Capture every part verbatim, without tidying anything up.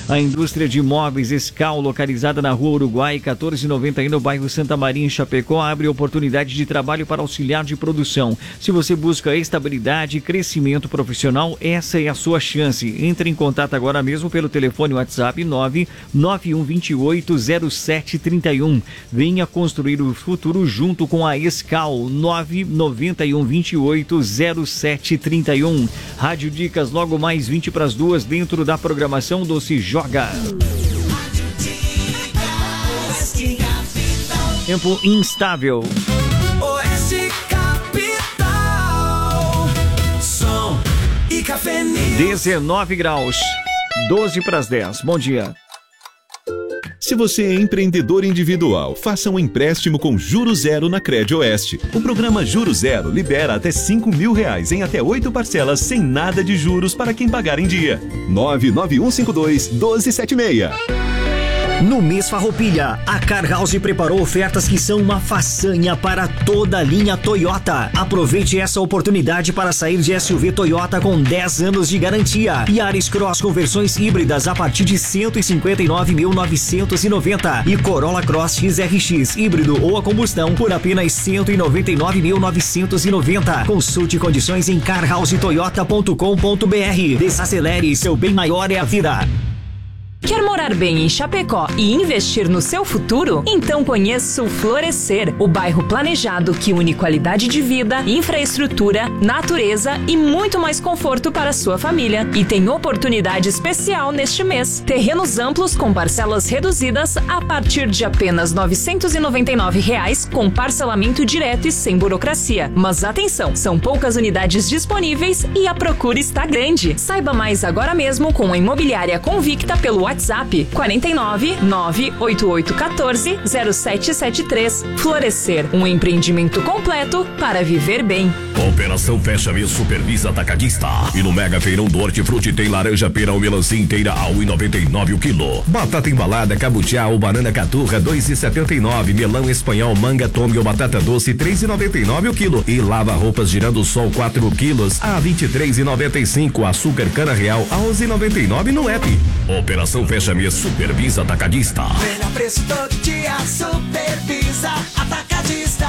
A indústria de móveis Escal, localizada na Rua Uruguai quatorze noventa no bairro Santa Maria, em Chapecó, abre oportunidade de trabalho para auxiliar de produção. Se você busca estabilidade e crescimento profissional, essa é a sua chance. Entre em contato agora mesmo pelo telefone WhatsApp nove nove um dois oito zero sete três um. Venha construir o futuro junto com a Escal. Nove nove um dois oito zero sete três um. Rádio Dicas logo mais vinte para as duas dentro da programação do Se Joga. Tempo instável. Oeste Capital. Som e cafeína. dezenove graus. doze para as dez. Bom dia. Se você é empreendedor individual, faça um empréstimo com Juros Zero na Crédito Oeste. O programa Juros Zero libera até cinco mil reais em até oito parcelas sem nada de juros para quem pagar em dia. nove nove um cinco dois um dois sete seis. No mês Farroupilha, a Car House preparou ofertas que são uma façanha para toda a linha Toyota. Aproveite essa oportunidade para sair de S U V Toyota com dez anos de garantia. Yaris Cross com versões híbridas a partir de cento e cinquenta e nove mil novecentos e noventa e Corolla Cross X R X híbrido ou a combustão por apenas cento e noventa e nove mil novecentos e noventa. Consulte condições em car house toyota ponto com ponto b r. Desacelere, seu bem maior é a vida. Quer morar bem em Chapecó e investir no seu futuro? Então conheça o Florescer, o bairro planejado que une qualidade de vida, infraestrutura, natureza e muito mais conforto para a sua família. E tem oportunidade especial neste mês. Terrenos amplos com parcelas reduzidas a partir de apenas novecentos e noventa e nove reais, com parcelamento direto e sem burocracia. Mas atenção, são poucas unidades disponíveis e a procura está grande. Saiba mais agora mesmo com a Imobiliária Convicta pelo WhatsApp. WhatsApp quarenta e nove nove oito oito um quatro zero sete sete três. Florescer, um empreendimento completo para viver bem. Operação Fecha Mês Supervisa Atacadista. E no Mega Feirão do Hortifruti tem laranja, pera ou melancia inteira a um e noventa e nove o quilo. Batata embalada, cabutiá ou banana caturra dois e setenta e nove. Melão espanhol, manga, tome ou batata doce três e noventa e nove o quilo. E lava roupas girando sol quatro quilos a vinte e três e noventa e cinco. Açúcar cana real a onze e noventa e nove no app. Operação Fecha Mês Supervisa Atacadista. Melhor preço todo dia, Supervisa Atacadista.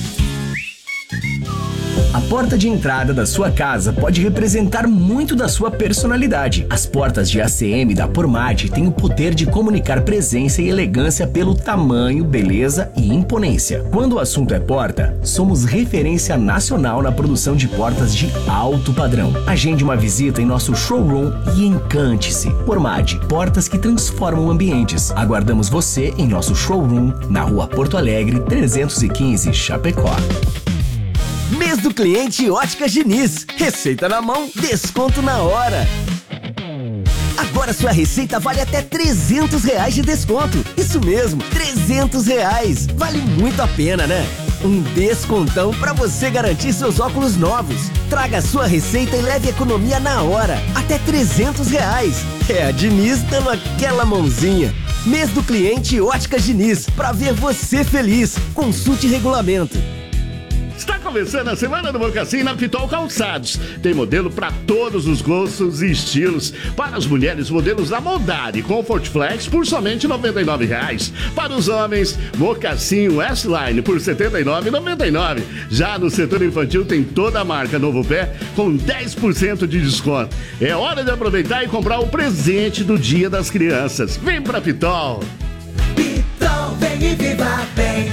A porta de entrada da sua casa pode representar muito da sua personalidade. As portas de A C M da Pormad têm o poder de comunicar presença e elegância pelo tamanho, beleza e imponência. Quando o assunto é porta, somos referência nacional na produção de portas de alto padrão. Agende uma visita em nosso showroom e encante-se. Pormad, portas que transformam ambientes. Aguardamos você em nosso showroom na Rua Porto Alegre, trezentos e quinze, Chapecó. Mês do cliente Óticas Diniz. Receita na mão, desconto na hora. Agora sua receita vale até trezentos reais de desconto. Isso mesmo, trezentos reais. Vale muito a pena, né? Um descontão para você garantir seus óculos novos. Traga sua receita e leve economia na hora. Até trezentos reais. É a Diniz dando aquela mãozinha. Mês do cliente Óticas Diniz. Pra ver você feliz. Consulte regulamento. Está começando a semana do Mocassim na Pitol Calçados. Tem modelo para todos os gostos e estilos. Para as mulheres, modelos da Moldari Comfort Flex por somente noventa e nove reais. Para os homens, Mocassim S-Line por setenta e nove reais e noventa e nove centavos. Já no setor infantil tem toda a marca Novo Pé com dez por cento de desconto. É hora de aproveitar e comprar o presente do Dia das Crianças. Vem pra Pitol! Pitol, vem e viva bem.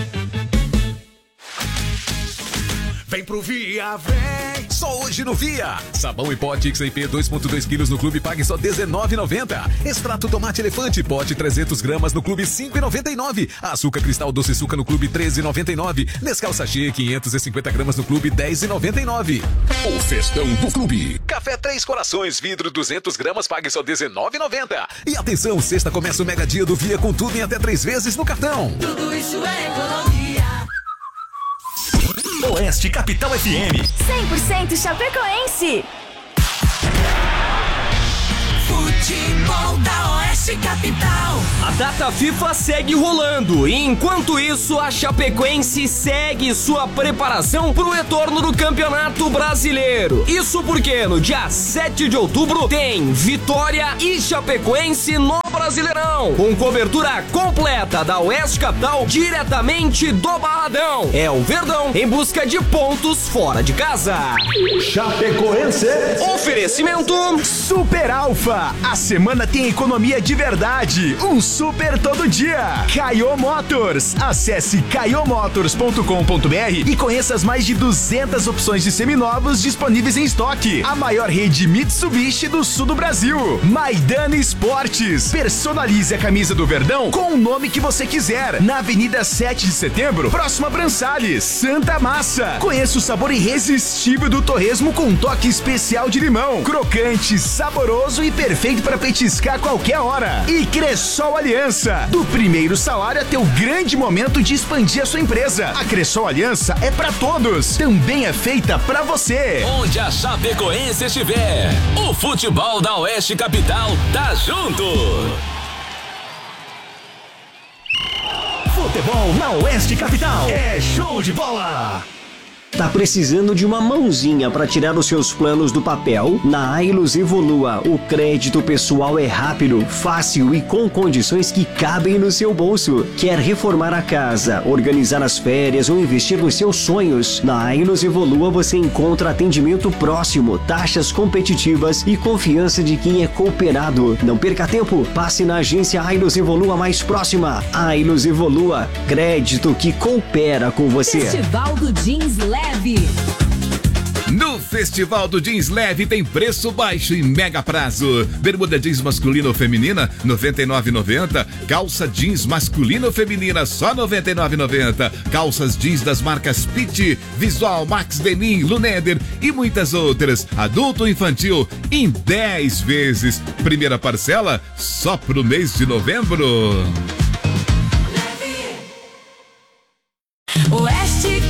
Vem pro Via, vem! Só hoje no Via! Sabão em pote X I P dois ponto dois quilos no clube pague só dezenove reais e noventa centavos. Extrato tomate elefante pote trezentas gramas no clube cinco reais e noventa e nove centavos. Açúcar cristal doce suca no clube treze reais e noventa e nove centavos. Nescau sachê quinhentas e cinquenta gramas no clube dez reais e noventa e nove centavos. O festão do clube. Café Três Corações vidro duzentas gramas pague só dezenove reais e noventa centavos. E atenção, sexta começa o mega dia do Via com tudo em até três vezes no cartão. Tudo isso é economia. Oeste Capital F M. cem por cento chapecoense. Futebol da Oeste Capital. A data FIFA segue rolando e enquanto isso a Chapecoense segue sua preparação para o retorno do Campeonato Brasileiro. Isso porque no dia sete de outubro tem Vitória e Chapecoense no Brasileirão, com cobertura completa da Oeste Capital diretamente do Barradão. É o Verdão em busca de pontos fora de casa. Chapecoense. Oferecimento Super Alfa. A semana tem economia de verdade. Um super todo dia. Caio Motors. Acesse caio motors ponto com ponto b r e conheça as mais de duzentas opções de seminovos disponíveis em estoque. A maior rede Mitsubishi do sul do Brasil. Maidana Esportes. Personalize a camisa do Verdão com o nome que você quiser. Na Avenida sete de Setembro, próxima a Brançales. Santa Massa. Conheça o sabor irresistível do torresmo com um toque especial de limão. Crocante, saboroso e perfeito para petiscar a qualquer hora. E Cressol Aliança. Do primeiro salário até o grande momento de expandir a sua empresa. A Cressol Aliança é para todos. Também é feita para você. Onde a Chapecoense estiver, o futebol da Oeste Capital tá junto. Futebol na Oeste Capital é show de bola. Tá precisando de uma mãozinha para tirar os seus planos do papel? Na Ailos Evolua, o crédito pessoal é rápido, fácil e com condições que cabem no seu bolso. Quer reformar a casa, organizar as férias ou investir nos seus sonhos? Na Ailos Evolua você encontra atendimento próximo, taxas competitivas e confiança de quem é cooperado. Não perca tempo, passe na agência Ailos Evolua mais próxima. Ailos Evolua, crédito que coopera com você. Festival do Jeans Leve. No Festival do Jeans Leve tem preço baixo e mega prazo. Bermuda jeans masculina ou feminina, noventa e nove reais e noventa centavos. Calça jeans masculina ou feminina, só noventa e nove reais e noventa centavos. Calças jeans das marcas Pitt, Visual, Max Denim, Luneder e muitas outras. Adulto ou infantil, em dez vezes. Primeira parcela, só pro mês de novembro. Oeste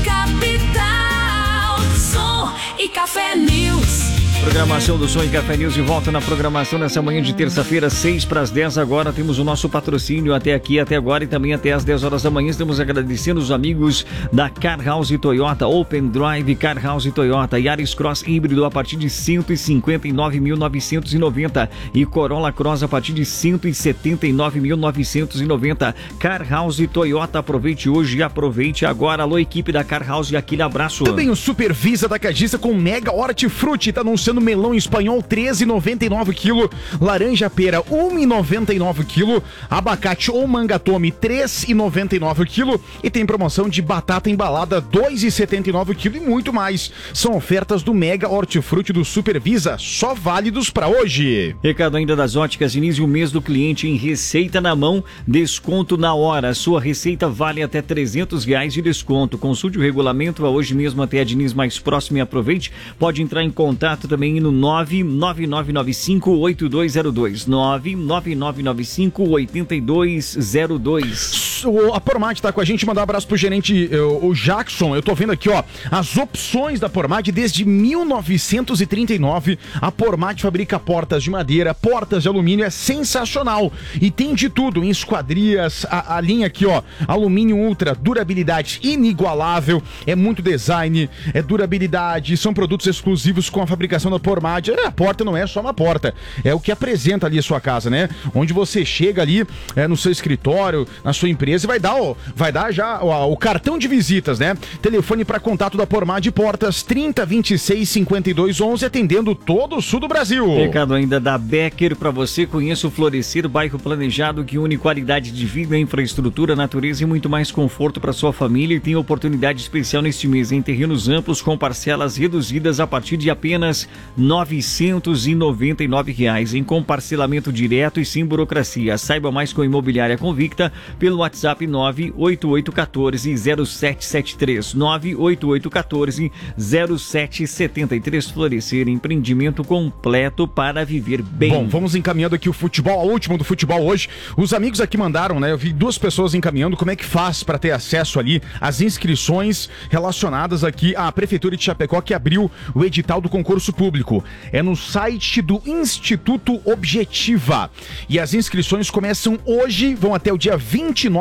Capital, som e Café News. Programação do Som e Café News de volta na programação nessa manhã de terça-feira, seis para as dez. Agora temos o nosso patrocínio até aqui, até agora e também até às dez horas da manhã. Estamos agradecendo os amigos da Car House Toyota, Open Drive Car House Toyota, Yaris Cross híbrido a partir de cento e cinquenta e nove mil novecentos e noventa e Corolla Cross a partir de cento e setenta e nove mil novecentos e noventa. Car House Toyota, aproveite hoje e aproveite agora. Alô, equipe da Car House, e aquele abraço. Também o Super Visa Atacadista com Mega Hortifruti, tá anunciando melão espanhol treze reais e noventa e nove centavos quilo, laranja pera um real e noventa e nove centavos quilo, abacate ou mangatome três reais e noventa e nove centavos quilo e tem promoção de batata embalada dois reais e setenta e nove centavos quilo e muito mais. São ofertas do Mega Hortifruti do Super Visa, só válidos para hoje. Recado ainda das Óticas Diniz, o mês do cliente em receita na mão, desconto na hora. Sua receita vale até trezentos reais de desconto. Consulte o regulamento, vá hoje mesmo até a Diniz mais próxima e aproveite. Pode entrar em contato também no nove nove nove nove cinco oito dois zero dois, nove nove nove nove cinco oito dois zero dois. A Pormate tá com a gente, mandar um abraço pro gerente o Jackson. Eu tô vendo aqui, ó, as opções da Pormate desde mil novecentos e trinta e nove. A Pormate fabrica portas de madeira, portas de alumínio, é sensacional. E tem de tudo, em esquadrias, a, a linha aqui, ó, alumínio ultra, durabilidade inigualável, é muito design, é durabilidade, são produtos exclusivos com a fabricação da Pormate. A porta não é só uma porta, é o que apresenta ali a sua casa, né? Onde você chega ali é, no seu escritório, na sua empresa e vai dar, ó, vai dar já ó, o cartão de visitas, né? Telefone para contato da Pormate Portas trinta, vinte e seis, cinquenta e dois, onze, atendendo todo o sul do Brasil. Recado ainda da Becker para você, conheça o Florescer, bairro planejado que une qualidade de vida, infraestrutura, natureza e muito mais conforto para sua família, e tem oportunidade especial neste mês em terrenos amplos com parcelas reduzidas a partir de apenas novecentos e noventa e nove reais em comparcelamento direto e sem burocracia. Saiba mais com a Imobiliária Convicta pelo WhatsApp nove oito oito um quatro zero sete sete três, nove oito oito um quatro zero sete sete três. Florescer, empreendimento completo para viver bem. Bom, vamos encaminhando aqui o futebol, a última do futebol hoje. Os amigos aqui mandaram, né? Eu vi duas pessoas encaminhando como é que faz para ter acesso ali às inscrições relacionadas aqui à Prefeitura de Chapecó, que abriu o edital do concurso público. É no site do Instituto Objetiva. E as inscrições começam hoje, vão até o dia vinte e nove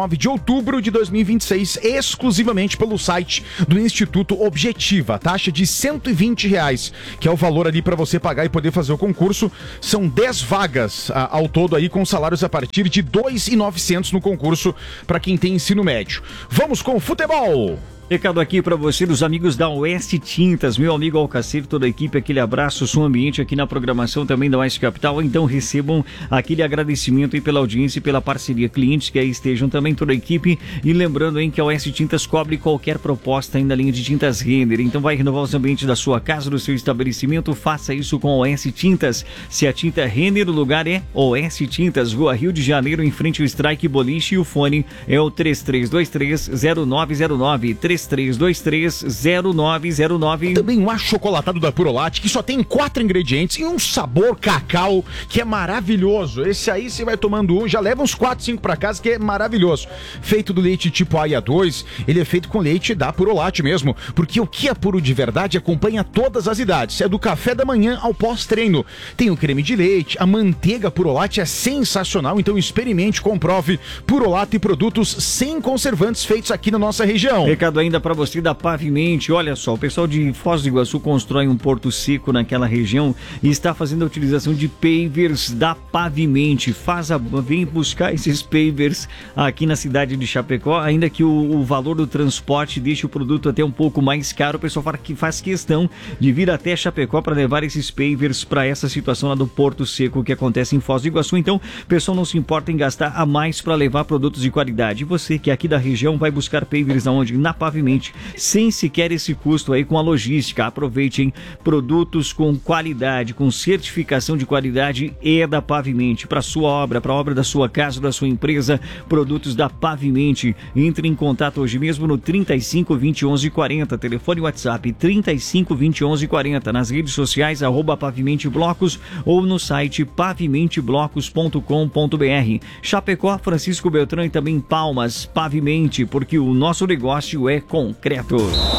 nove de outubro de dois mil e vinte e seis, exclusivamente pelo site do Instituto Objetiva. Taxa de cento e vinte reais, que é o valor ali para você pagar e poder fazer o concurso. São dez vagas a, ao todo aí, com salários a partir de dois mil e novecentos no concurso para quem tem ensino médio. Vamos com o futebol! Recado aqui para você dos amigos da Oeste Tintas, meu amigo Alcaceiro, toda a equipe, aquele abraço, som ambiente aqui na programação também da Oeste Capital, então recebam aquele agradecimento aí pela audiência e pela parceria, clientes que aí estejam também, toda a equipe, e lembrando aí que a Oeste Tintas cobre qualquer proposta aí na linha de tintas Renner, então vai renovar os ambientes da sua casa, do seu estabelecimento, faça isso com a Oeste Tintas. Se a tinta Renner, o lugar é Oeste Tintas, Rua Rio de Janeiro, em frente ao Strike Boliche, e o fone é o três três dois três zero nove zero nove, três três dois três zero nove zero nove. Também um achocolatado da Purolate, que só tem quatro ingredientes e um sabor cacau que é maravilhoso. Esse aí você vai tomando um, já leva uns quatro, cinco pra casa, que é maravilhoso. Feito do leite tipo A I A dois, ele é feito com leite da Purolate mesmo, porque o que é puro de verdade acompanha todas as idades. É do café da manhã ao pós-treino. Tem o creme de leite, a manteiga Purolate é sensacional, então experimente, comprove. Purolate e produtos sem conservantes feitos aqui na nossa região. Recado ainda para você da Pavimente, olha só, o pessoal de Foz do Iguaçu constrói um porto seco naquela região e está fazendo a utilização de pavers da Pavimente. Faz a, vem buscar esses pavers aqui na cidade de Chapecó, ainda que o, o valor do transporte deixe o produto até um pouco mais caro, o pessoal faz questão de vir até Chapecó para levar esses pavers para essa situação lá do porto seco que acontece em Foz do Iguaçu. Então, o pessoal não se importa em gastar a mais para levar produtos de qualidade. E você que é aqui da região vai buscar pavers aonde? Na Pavimente, sem sequer esse custo aí com a logística. Aproveitem produtos com qualidade, com certificação de qualidade, é da Pavimente. Para sua obra, para a obra da sua casa, da sua empresa, produtos da Pavimente. Entre em contato hoje mesmo no trinta e cinco, vinte, onze, quarenta, telefone WhatsApp trinta e cinco, vinte, onze, quarenta, nas redes sociais arroba Pavimente Blocos ou no site pavimente blocos ponto com ponto br. Chapecó, Francisco Beltrão e também Palmas, Pavimente, porque o nosso negócio é concreto.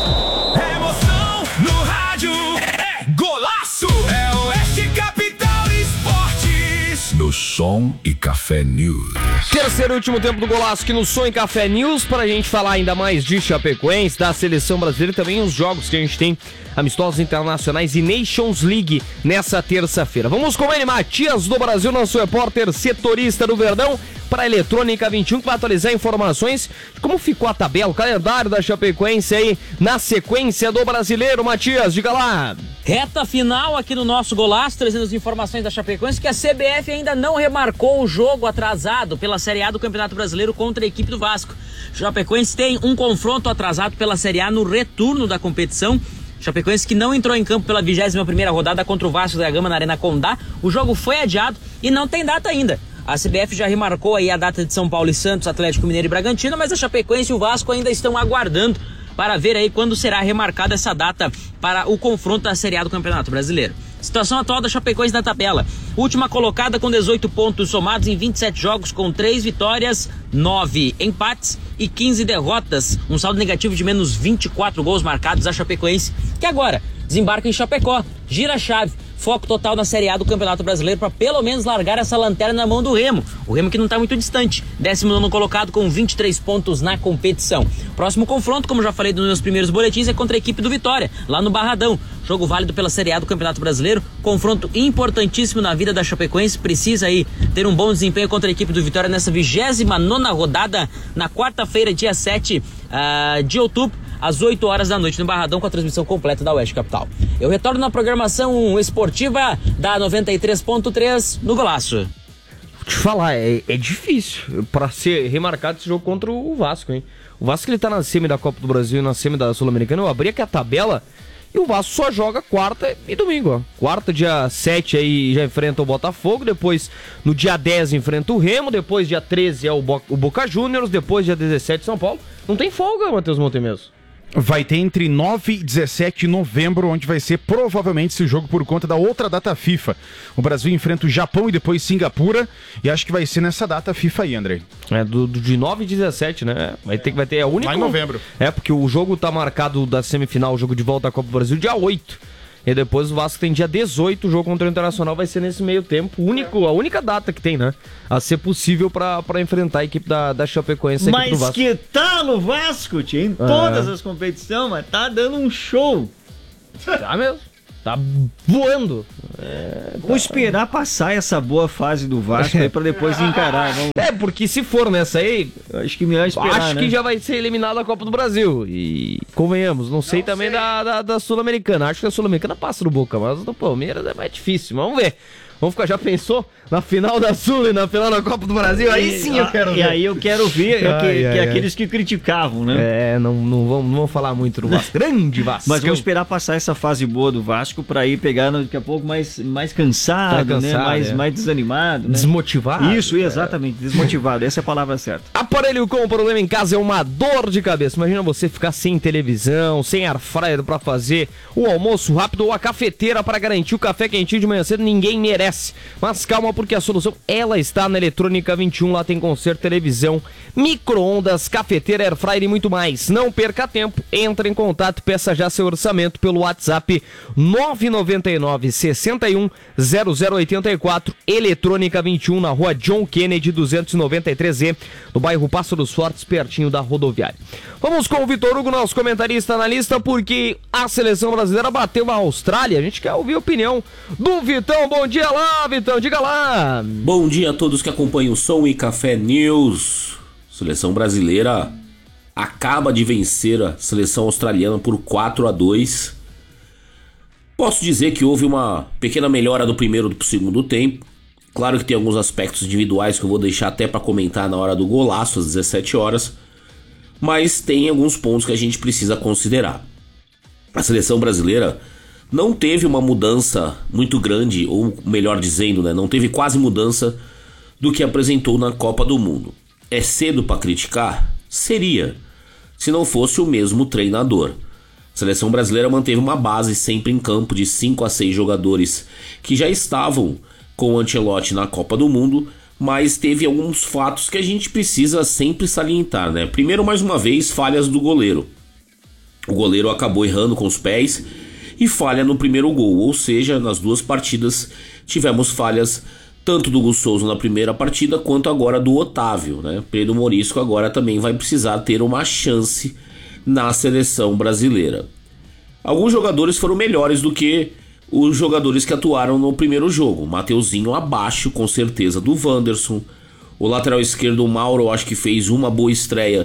Emoção no rádio é golaço. É Oeste Capital Esportes. No Som e Café News. Terceiro e último tempo do Golaço aqui no Som e Café News, para a gente falar ainda mais de Chapecoense, da seleção brasileira e também os jogos que a gente tem, amistosos internacionais e Nations League nessa terça-feira. Vamos com ele, Matias do Brasil, nosso repórter setorista do Verdão, para a Eletrônica vinte e um, que vai atualizar informações de como ficou a tabela, o calendário da Chapecoense aí na sequência do Brasileiro. Matias, diga lá. Reta final aqui no nosso Golaço, trazendo as informações da Chapecoense, que a C B F ainda não remarcou o jogo atrasado pela Série A do Campeonato Brasileiro contra a equipe do Vasco. Chapecoense tem um confronto atrasado pela Série A no retorno da competição. Chapecoense que não entrou em campo pela vigésima primeira rodada contra o Vasco da Gama na Arena Condá. O jogo foi adiado e não tem data ainda. A C B F já remarcou aí a data de São Paulo e Santos, Atlético Mineiro e Bragantino, mas a Chapecoense e o Vasco ainda estão aguardando para ver aí quando será remarcada essa data para o confronto da Série A do Campeonato Brasileiro. Situação atual da Chapecoense na tabela. Última colocada com dezoito pontos somados em vinte e sete jogos, com três vitórias, nove empates e quinze derrotas. Um saldo negativo de menos vinte e quatro gols marcados. A Chapecoense, que agora desembarca em Chapecó, gira a chave. Foco total na Série A do Campeonato Brasileiro para pelo menos largar essa lanterna na mão do Remo. O Remo que não está muito distante. décimo nono colocado com vinte e três pontos na competição. Próximo confronto, como já falei nos meus primeiros boletins, é contra a equipe do Vitória, lá no Barradão. Jogo válido pela Série A do Campeonato Brasileiro. Confronto importantíssimo na vida da Chapecoense. Precisa aí ter um bom desempenho contra a equipe do Vitória nessa vigésima nona rodada, na quarta-feira, dia sete uh, de outubro, às oito horas da noite no Barradão, com a transmissão completa da Oeste Capital. Eu retorno na programação esportiva da noventa e três ponto três no Golaço. Vou te falar, é, é difícil para ser remarcado esse jogo contra o Vasco, hein? O Vasco, ele tá na semi da Copa do Brasil e na semi da Sul-Americana. Eu abri aqui a tabela e o Vasco só joga quarta e domingo, ó. Quarta, dia sete, aí já enfrenta o Botafogo. Depois, no dia dez, enfrenta o Remo. Depois, dia treze, é o, Bo- o Boca Juniors. Depois, dia dezessete, São Paulo. Não tem folga, Matheus Montemeso. Vai ter entre nove e dezessete de novembro, onde vai ser provavelmente esse jogo por conta da outra data FIFA. O Brasil enfrenta o Japão e depois Singapura, e acho que vai ser nessa data FIFA aí, André. É, do, do, de nove e dezessete, né? Vai ter que vai ter é o único. Lá em novembro. É, porque o jogo tá marcado da semifinal, o jogo de volta da Copa do Brasil, dia oito. E depois o Vasco tem dia dezoito, o jogo contra o Internacional vai ser nesse meio tempo. Único, a única data que tem, né? A ser possível pra, pra enfrentar a equipe da, da Chapecoense aqui do Mas Vasco. que tal o Vasco, tia? Em É. todas as competições, mas tá dando um show. Tá mesmo. Tá voando. É, Vamos esperar passar essa boa fase do Vasco aí pra depois encarar. Vamos... É, porque se for nessa aí, acho que melhor esperar, acho né? que já vai ser eliminado a Copa do Brasil. E convenhamos, não sei não também sei. da, da, da Sul-Americana. Acho que a Sul-Americana passa no Boca, mas do Palmeiras é mais difícil. Mas vamos ver. Vamos ficar, já pensou? Na final da Sul e na final da Copa do Brasil? Aí sim eu quero ver. E aí eu quero ver ai, que, ai, que ai. aqueles que criticavam, né? É, não, não, vamos, não vamos falar muito do Vasco. Grande Vasco. Mas vamos esperar passar essa fase boa do Vasco pra ir pegar daqui a pouco mais, mais cansado, tá cansado, né? Mais, é. mais desanimado. Né? Desmotivado. Isso, exatamente, é. desmotivado. Essa é a palavra certa. Aparelho com problema em casa é uma dor de cabeça. Imagina você ficar sem televisão, sem air fryer pra fazer o almoço rápido ou a cafeteira pra garantir o café quentinho de manhã cedo. Ninguém merece. Mas calma, porque a solução, ela está na Eletrônica vinte e um. Lá tem conserto, televisão, micro-ondas, cafeteira, air fryer e muito mais. Não perca tempo, entre em contato e peça já seu orçamento pelo WhatsApp nove nove nove, seis um, zero zero oito quatro. Eletrônica vinte e um, na rua John Kennedy duzentos e noventa e três E, no bairro Passo dos Fortes, pertinho da rodoviária. Vamos com o Vitor Hugo, nosso comentarista analista, porque a seleção brasileira bateu a Austrália. A gente quer ouvir a opinião do Vitão. Bom dia lá, Vitão, diga lá. Bom dia a todos que acompanham o Som e Café News. Seleção brasileira acaba de vencer a seleção australiana por quatro a dois. Posso dizer que houve uma pequena melhora do primeiro para o segundo tempo. Claro que tem alguns aspectos individuais que eu vou deixar até para comentar na hora do golaço, às dezessete horas. Mas tem alguns pontos que a gente precisa considerar. A seleção brasileira não teve uma mudança muito grande, ou melhor dizendo, né, não teve quase mudança do que apresentou na Copa do Mundo. É cedo para criticar? Seria, se não fosse o mesmo treinador. A seleção brasileira manteve uma base sempre em campo de cinco a seis jogadores que já estavam com o Ancelotti na Copa do Mundo, mas teve alguns fatos que a gente precisa sempre salientar, né? Primeiro, mais uma vez, falhas do goleiro. O goleiro acabou errando com os pés e falha no primeiro gol, ou seja, nas duas partidas tivemos falhas tanto do Gus Souza na primeira partida quanto agora do Otávio, né? Pedro Morisco agora também vai precisar ter uma chance na seleção brasileira. Alguns jogadores foram melhores do que os jogadores que atuaram no primeiro jogo. Mateuzinho abaixo, com certeza, do Wanderson. O lateral esquerdo, o Mauro, acho que fez uma boa estreia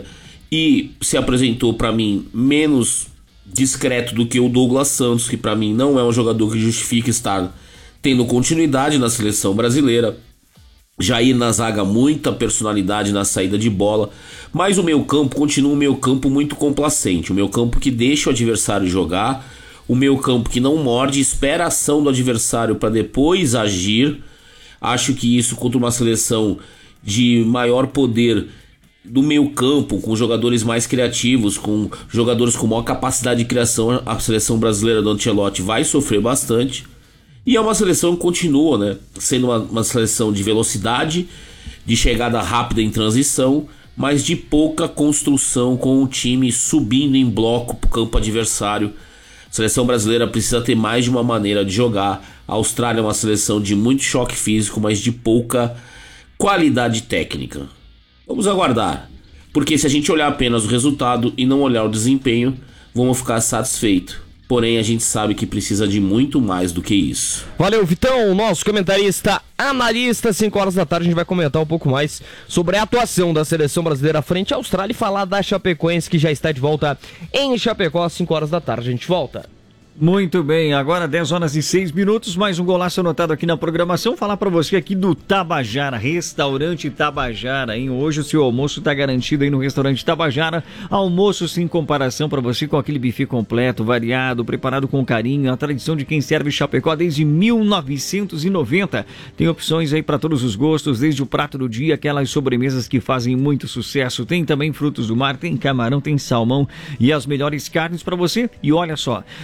e se apresentou para mim menos discreto do que o Douglas Santos, que para mim não é um jogador que justifica estar tendo continuidade na seleção brasileira. Jair na zaga, muita personalidade na saída de bola, mas o meio campo continua um meio campo muito complacente, o meio campo que deixa o adversário jogar, o meio campo que não morde, espera a ação do adversário para depois agir. Acho que isso contra uma seleção de maior poder do meio campo, com jogadores mais criativos, com jogadores com maior capacidade de criação, a seleção brasileira do Ancelotti vai sofrer bastante. E é uma seleção que continua, né, sendo uma, uma seleção de velocidade, de chegada rápida em transição, mas de pouca construção, com o time subindo em bloco para o campo adversário. A seleção brasileira precisa ter mais de uma maneira de jogar. A Austrália é uma seleção de muito choque físico, mas de pouca qualidade técnica. Vamos aguardar, porque se a gente olhar apenas o resultado e não olhar o desempenho, vamos ficar satisfeitos. Porém, a gente sabe que precisa de muito mais do que isso. Valeu, Vitão, nosso comentarista, analista. Cinco horas da tarde a gente vai comentar um pouco mais sobre a atuação da seleção brasileira frente à Austrália e falar da Chapecoense, que já está de volta em Chapecó às cinco horas da tarde. A gente volta. Muito bem, agora dez horas e seis minutos, mais um golaço anotado aqui na programação. Falar para você aqui do Tabajara, restaurante Tabajara, hein? Hoje o seu almoço tá garantido aí no restaurante Tabajara. Almoço sem comparação para você, com aquele buffet completo, variado, preparado com carinho, a tradição de quem serve Chapecó desde mil novecentos e noventa. Tem opções aí para todos os gostos, desde o prato do dia, aquelas sobremesas que fazem muito sucesso. Tem também frutos do mar, tem camarão, tem salmão e as melhores carnes para você. E olha só, na Getúlio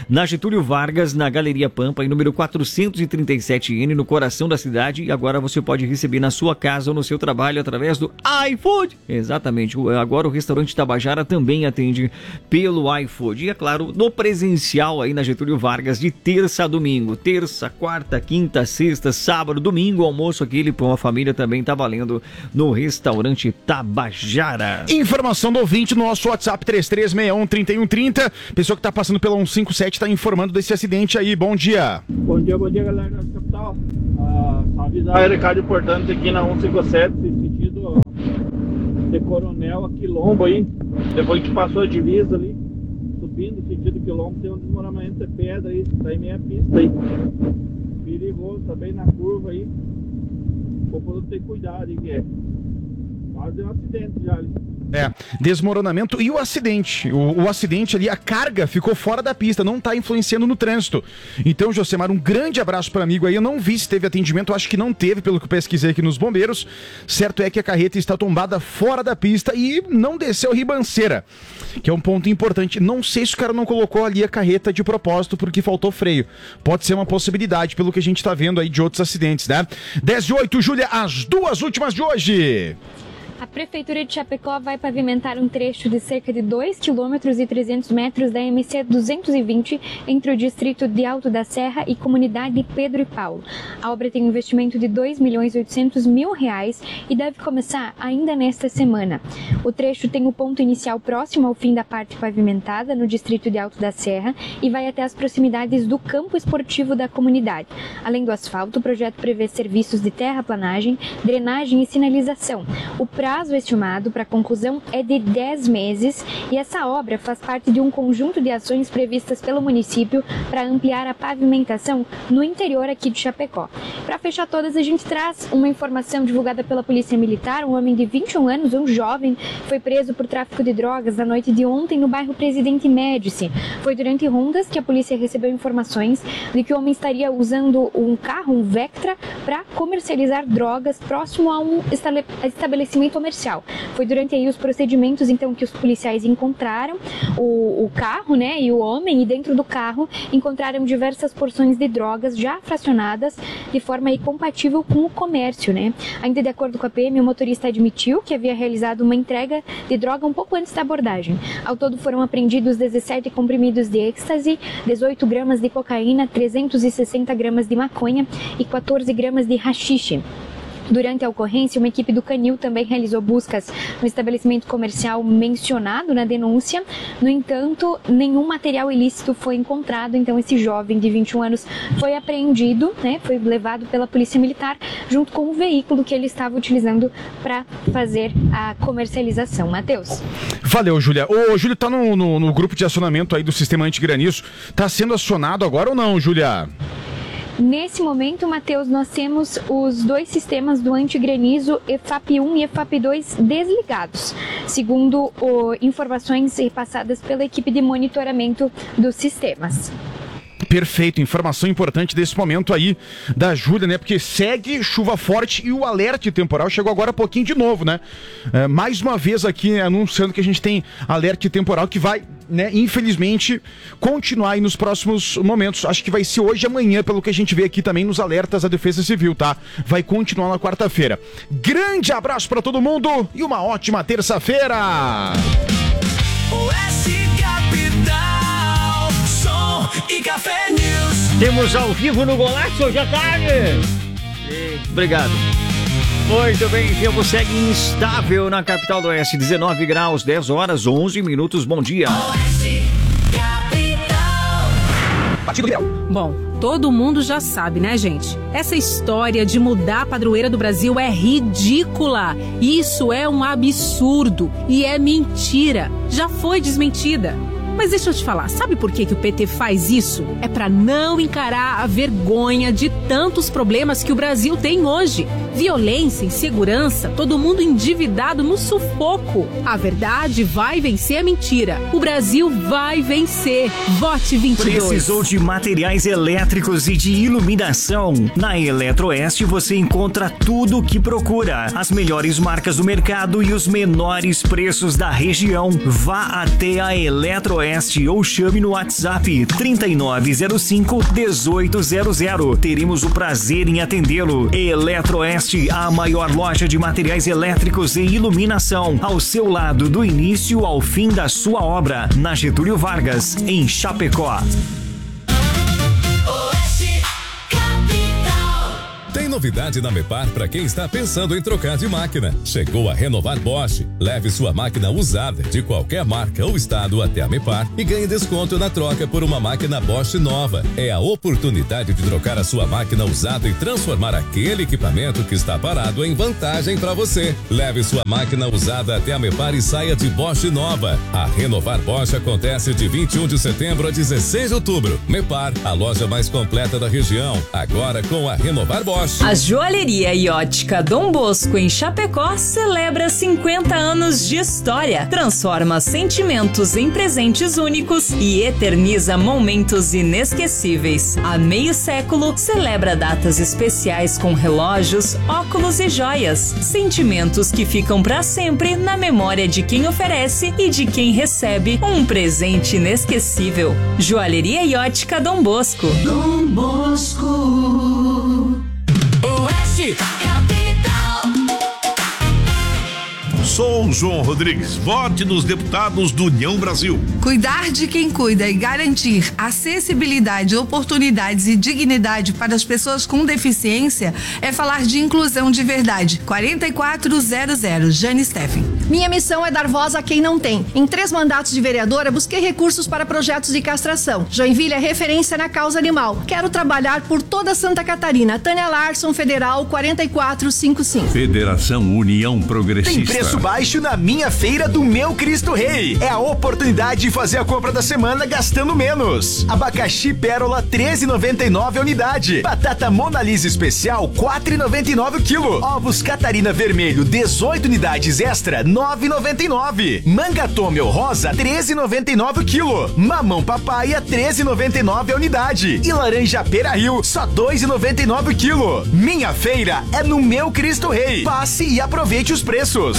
Getúlio Vargas, na Galeria Pampa, em número quatrocentos e trinta e sete N, no coração da cidade. E agora você pode receber na sua casa ou no seu trabalho através do iFood. Exatamente. Agora o restaurante Tabajara também atende pelo iFood. E é claro, no presencial aí na Getúlio Vargas, de terça a domingo. Terça, quarta, quinta, sexta, sábado, domingo, almoço aquele para uma família também tá valendo no restaurante Tabajara. Informação do ouvinte no nosso WhatsApp três três seis um, três um três zero. Pessoa que tá passando pelo cento e cinquenta e sete tá informando desse acidente aí. Bom dia. Bom dia, bom dia, galera da capital. Ah, avisar o recado importante aqui na cento e cinquenta e sete, sentido de Coronel a Quilombo aí. Depois que passou a divisa ali, subindo sentido Quilombo, tem um desmoronamento de pedra aí, tá em meia pista aí. Perigoso, tá bem na curva aí. O povo tem que cuidar aí, que é. Quase um acidente já ali. É, desmoronamento e o acidente. O, o acidente ali, a carga ficou fora da pista, não tá influenciando no trânsito. Então, Josemar, um grande abraço para amigo aí. Eu não vi se teve atendimento, eu acho que não teve, pelo que eu pesquisei aqui nos bombeiros. Certo é que a carreta está tombada fora da pista e não desceu ribanceira, que é um ponto importante. Não sei se o cara não colocou ali a carreta de propósito porque faltou freio. Pode ser uma possibilidade, pelo que a gente tá vendo aí de outros acidentes, né? dez e oito, Júlia, as duas últimas de hoje. A Prefeitura de Chapecó vai pavimentar um trecho de cerca de dois quilômetros e trezentos metros da M C duzentos e vinte entre o distrito de Alto da Serra e comunidade Pedro e Paulo. A obra tem um investimento de dois milhões e oitocentos mil reais e deve começar ainda nesta semana. O trecho tem o ponto inicial próximo ao fim da parte pavimentada no distrito de Alto da Serra e vai até as proximidades do campo esportivo da comunidade. Além do asfalto, o projeto prevê serviços de terraplanagem, drenagem e sinalização. O prazo estimado para a conclusão é de dez meses e essa obra faz parte de um conjunto de ações previstas pelo município para ampliar a pavimentação no interior aqui de Chapecó. Para fechar todas, a gente traz uma informação divulgada pela Polícia Militar. Um homem de vinte e um anos, um jovem, foi preso por tráfico de drogas na noite de ontem no bairro Presidente Médici. Foi durante rondas que a polícia recebeu informações de que o homem estaria usando um carro, um Vectra, para comercializar drogas próximo a um estabelecimento comercial. Foi durante aí os procedimentos, então, que os policiais encontraram o, o carro, né, e o homem, e dentro do carro encontraram diversas porções de drogas já fracionadas de forma aí compatível com o comércio, né. Ainda de acordo com a P M, o motorista admitiu que havia realizado uma entrega de droga um pouco antes da abordagem. Ao todo foram apreendidos dezessete comprimidos de êxtase, dezoito gramas de cocaína, trezentos e sessenta gramas de maconha e quatorze gramas de haxixe. Durante a ocorrência, uma equipe do Canil também realizou buscas no estabelecimento comercial mencionado na denúncia. No entanto, nenhum material ilícito foi encontrado, então esse jovem de vinte e um anos foi apreendido, né, foi levado pela Polícia Militar junto com o veículo que ele estava utilizando para fazer a comercialização. Matheus. Valeu, Júlia. Ô, Júlia, tá no, no, no grupo de acionamento aí do sistema antigranizo. Tá sendo acionado agora ou não, Júlia? Nesse momento, Matheus, nós temos os dois sistemas do antigranizo E F A P um e E F A P dois desligados, segundo o, informações repassadas pela equipe de monitoramento dos sistemas. Perfeito, informação importante desse momento aí da Júlia, né? Porque segue chuva forte e o alerta temporal chegou agora há pouquinho de novo, né? É, mais uma vez aqui anunciando que a gente tem alerta temporal que vai, né, infelizmente, continuar aí nos próximos momentos. Acho que vai ser hoje e amanhã, pelo que a gente vê aqui também nos alertas da Defesa Civil, tá? Vai continuar na quarta-feira. Grande abraço pra todo mundo e uma ótima terça-feira! E Café News. Temos ao vivo no Golaço hoje à tarde. Obrigado. Muito bem, tempo segue instável na capital do Oeste, dezenove graus, dez horas, onze minutos. Bom dia. Bom, todo mundo já sabe, né, gente? Essa história de mudar a padroeira do Brasil é ridícula. Isso é um absurdo e é mentira. Já foi desmentida. Mas deixa eu te falar, sabe por que, que o P T faz isso? É pra não encarar a vergonha de tantos problemas que o Brasil tem hoje. Violência, insegurança, todo mundo endividado no sufoco. A verdade vai vencer a mentira. O Brasil vai vencer. Vote vinte e dois. Precisou de materiais elétricos e de iluminação? Na Eletroeste você encontra tudo o que procura. As melhores marcas do mercado e os menores preços da região. Vá até a Eletroeste Eletroeste ou chame no WhatsApp trinta e nove zero cinco, dezoito zero zero. Teremos o prazer em atendê-lo. Eletroeste, a maior loja de materiais elétricos e iluminação, ao seu lado do início ao fim da sua obra, na Getúlio Vargas, em Chapecó. Tem novidade na Mepar para quem está pensando em trocar de máquina. Chegou a Renovar Bosch. Leve sua máquina usada de qualquer marca ou estado até a Mepar e ganhe desconto na troca por uma máquina Bosch nova. É a oportunidade de trocar a sua máquina usada e transformar aquele equipamento que está parado em vantagem para você. Leve sua máquina usada até a Mepar e saia de Bosch nova. A Renovar Bosch acontece de vinte e um de setembro a dezesseis de outubro. Mepar, a loja mais completa da região. Agora com a Renovar Bosch. A Joalheria e Ótica Dom Bosco em Chapecó celebra cinquenta anos de história, transforma sentimentos em presentes únicos e eterniza momentos inesquecíveis. Há meio século, celebra datas especiais com relógios, óculos e joias, sentimentos que ficam para sempre na memória de quem oferece e de quem recebe um presente inesquecível. Joalheria e Ótica Dom Bosco. Dom Bosco. Oeste Capital. Sou João Rodrigues. Vote nos deputados do União Brasil. Cuidar de quem cuida e garantir acessibilidade, oportunidades e dignidade para as pessoas com deficiência é falar de inclusão de verdade. quarenta e quatro zero zero, Jane Steffen. Minha missão é dar voz a quem não tem. Em três mandatos de vereadora, busquei recursos para projetos de castração. Joinville é referência na causa animal. Quero trabalhar por toda Santa Catarina. Tânia Larson, Federal, quarenta e quatro cinquenta e cinco. Federação União Progressista. Tem preço baixo na minha feira do Meu Cristo Rei. É a oportunidade de fazer a compra da semana gastando menos. Abacaxi Pérola treze e noventa e nove a unidade. Batata Mona Lisa especial quatro e noventa e nove o quilo. Ovos Catarina Vermelho dezoito unidades extra nove e noventa e nove. Manga Tômel Rosa treze e noventa e nove o quilo. Mamão Papaya treze e noventa e nove a unidade. E laranja Pera Rio só dois e noventa e nove o quilo. Minha feira é no Meu Cristo Rei. Passe e aproveite os preços.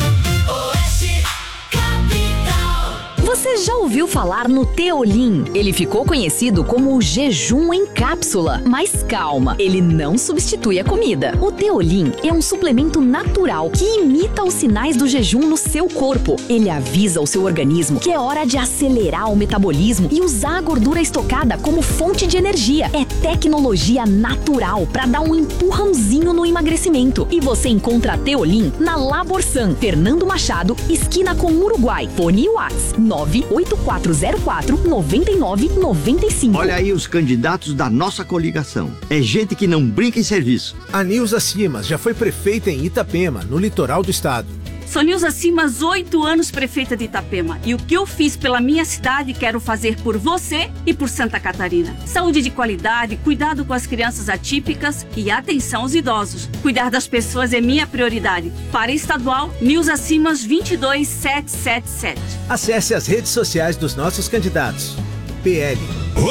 Você já ouviu falar no Teolim? Ele ficou conhecido como o jejum em cápsula. Mas calma, ele não substitui a comida. O Teolim é um suplemento natural que imita os sinais do jejum no seu corpo. Ele avisa o seu organismo que é hora de acelerar o metabolismo e usar a gordura estocada como fonte de energia. É tecnologia natural para dar um empurrãozinho no emagrecimento. E você encontra a Teolim na Laborsan, Fernando Machado, esquina com Uruguai. Fone e WhatsApp nove oito quatro zero quatro nove nove nove cinco. Olha aí os candidatos da nossa coligação. É gente que não brinca em serviço. A Nilza Simas já foi prefeita em Itapema, no litoral do estado. Sou Nilza Simas, oito anos prefeita de Itapema. E o que eu fiz pela minha cidade, quero fazer por você e por Santa Catarina. Saúde de qualidade, cuidado com as crianças atípicas e atenção aos idosos. Cuidar das pessoas é minha prioridade. Para estadual, Nilza Simas vinte e dois sete sete sete. Acesse as redes sociais dos nossos candidatos. P L